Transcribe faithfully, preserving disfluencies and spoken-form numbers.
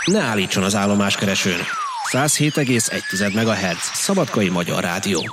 Ne állítson az állomáskeresőn. száz hét egész egy megahertz. Szabadkai Magyar Rádió.